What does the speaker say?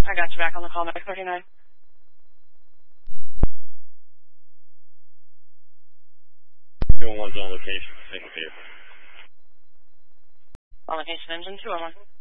I got you back on the call, Medic 39. One's on location. Thank you. On location, engine 211.